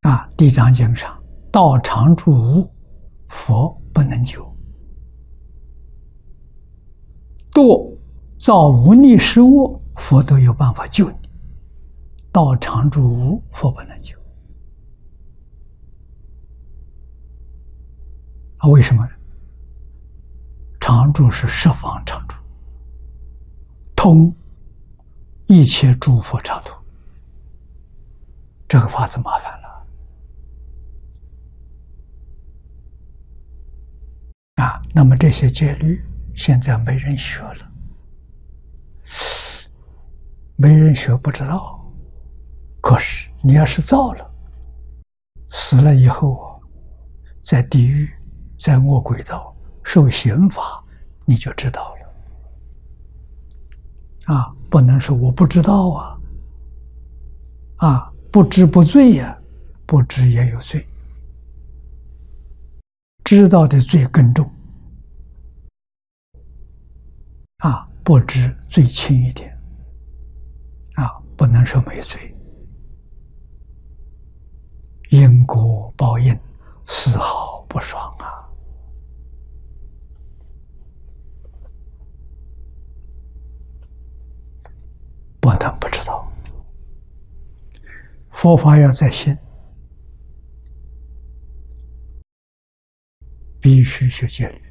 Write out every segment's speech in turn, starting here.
《地藏经》上，道常住无，佛不能救；堕造无逆施恶，佛都有办法救你。道常住无，佛不能救。为什么呢？常住是十方常住，通一切诸佛刹土，这个法子麻烦了。那么这些戒律现在没人学了，没人学不知道。可是你要是造了，死了以后在地狱，在恶鬼道受刑罚，你就知道了。不能说我不知道不知不罪呀，不知也有罪，知道的罪更重。不知罪轻一点。不能说没罪。因果报应，丝毫不爽不能不知道。佛法要在心，必须学戒律。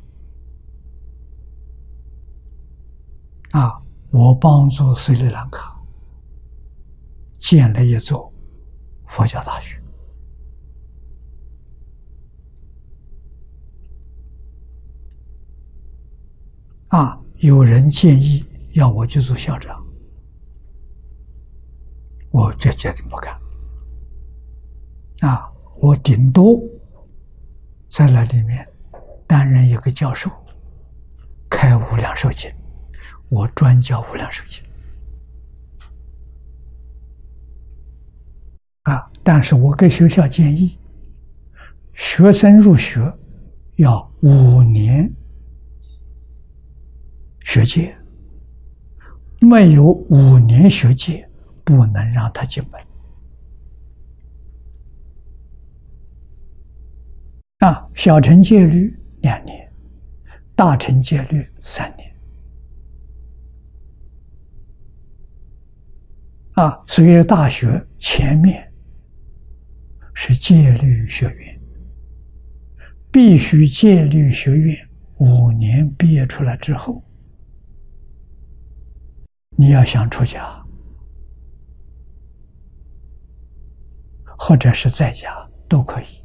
我帮助斯里兰卡建了一座佛教大学。有人建议要我去做校长，我就决定不干。我顶多在那里面担任一个教授，开无量寿经，我专教无量寿经。但是我给学校建议，学生入学要5年学戒，没有5年学戒，不能让他进门。小乘戒律2年，大乘戒律3年。所以大学前面是戒律学院，必须戒律学院5年毕业出来之后，你要想出家，或者是在家都可以。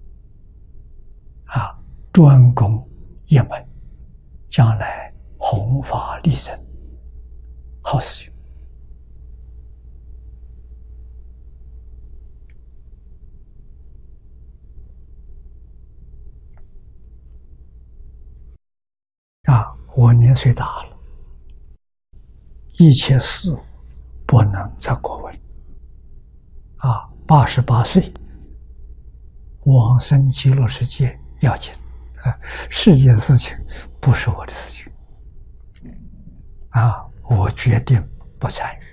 专攻一门，将来弘法利生，好事情。我年岁大了，一切事物不能再过问。88岁往生极乐世界要紧。世界事情不是我的事情。我决定不参与。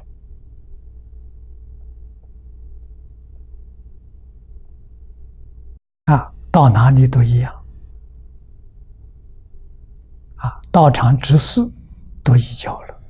到哪里都一样。道场执事都移交了。